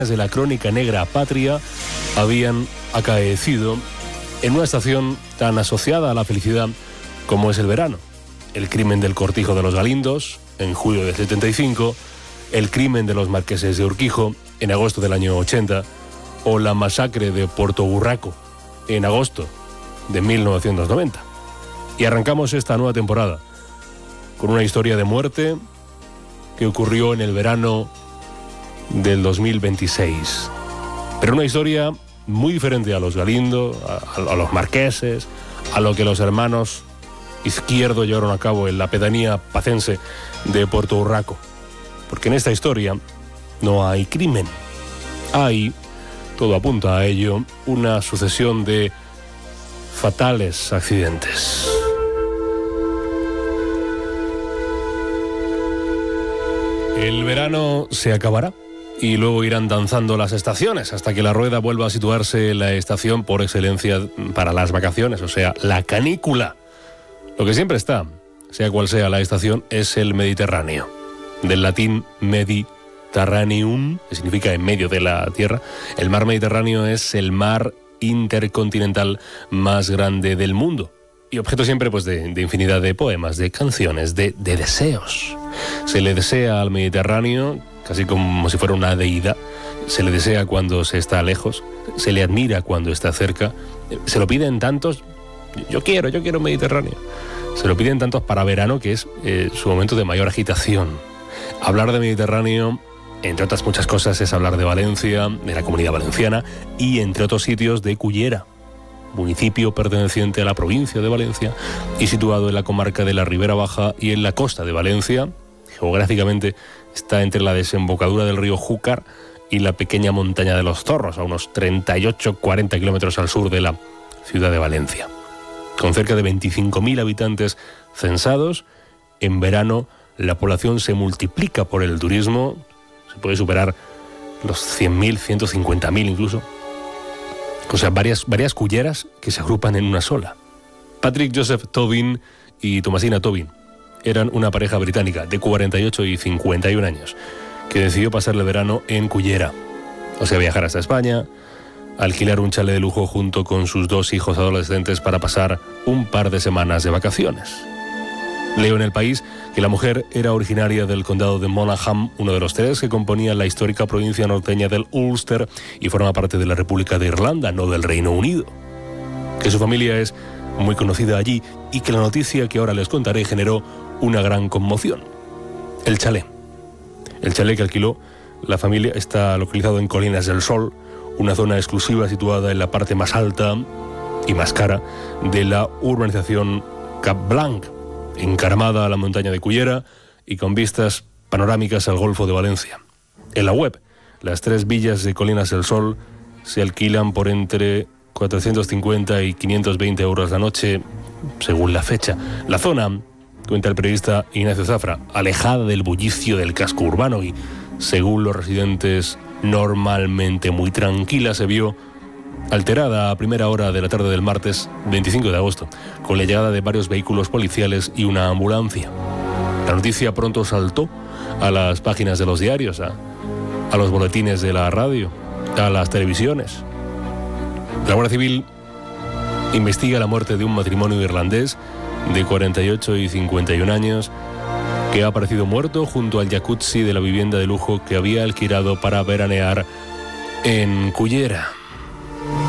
de la crónica negra patria habían acaecido en una estación tan asociada a la felicidad como es el verano. El crimen del Cortijo de los Galindos, en julio del 75, el crimen de los marqueses de Urquijo, en agosto del año 80, o la masacre de Puerto Burraco, en agosto de 1990. Y arrancamos esta nueva temporada con una historia de muerte que ocurrió en el verano del 2026. Pero una historia muy diferente a los Galindo, a los marqueses, a lo que los hermanos Izquierdo llevaron a cabo en la pedanía pacense de Puerto Burraco. Porque en esta historia no hay crimen. Hay, todo apunta a ello, una sucesión de fatales accidentes. El verano se acabará y luego irán danzando las estaciones hasta que la rueda vuelva a situarse en la estación por excelencia para las vacaciones, o sea, la canícula. Lo que siempre está, sea cual sea la estación, es el Mediterráneo. Del latín Mediterraneum, que significa en medio de la tierra. El mar Mediterráneo es el mar intercontinental más grande del mundo. Y objeto siempre pues de infinidad de poemas, de canciones, de deseos. Se le desea al Mediterráneo casi como si fuera una deidad. Se le desea cuando se está lejos, se le admira cuando está cerca. Se lo piden tantos, yo quiero Mediterráneo. Se lo piden tantos para verano, que es su momento de mayor agitación. Hablar de Mediterráneo, entre otras muchas cosas, es hablar de Valencia, de la Comunidad Valenciana y, entre otros sitios, de Cullera, municipio perteneciente a la provincia de Valencia y situado en la comarca de la Ribera Baja y en la costa de Valencia. Geográficamente está entre la desembocadura del río Júcar y la pequeña montaña de los Zorros, a unos 38-40 kilómetros al sur de la ciudad de Valencia. Con cerca de 25.000 habitantes censados, en verano la población se multiplica por el turismo, se puede superar los 100.000, 150.000 incluso. O sea, varias culleras que se agrupan en una sola. Patrick Joseph Tobin y Thomasina Tobin eran una pareja británica de 48 y 51 años que decidió pasar el verano en Cullera. O sea, viajar hasta España, alquilar un chalet de lujo junto con sus dos hijos adolescentes para pasar un par de semanas de vacaciones. Leo en El País que la mujer era originaria del condado de Monaghan, uno de los tres que componían la histórica provincia norteña del Ulster y forma parte de la República de Irlanda, no del Reino Unido. Que su familia es muy conocida allí y que la noticia que ahora les contaré generó una gran conmoción. El chalet. El chalet que alquiló la familia está localizado en Colinas del Sol, una zona exclusiva situada en la parte más alta y más cara de la urbanización Cap Blanc, encaramada a la montaña de Cullera y con vistas panorámicas al Golfo de Valencia. En la web, las 3 villas de Colinas del Sol se alquilan por entre 450 y 520 euros la noche, según la fecha. La zona, cuenta el periodista Ignacio Zafra, alejada del bullicio del casco urbano y, según los residentes, normalmente muy tranquila, se vio alterada a primera hora de la tarde del martes 25 de agosto, con la llegada de varios vehículos policiales y una ambulancia. La noticia pronto saltó a las páginas de los diarios, a los boletines de la radio, a las televisiones. La Guardia Civil investiga la muerte de un matrimonio irlandés de 48 y 51 años que ha aparecido muerto junto al jacuzzi de la vivienda de lujo que había alquilado para veranear en Cullera.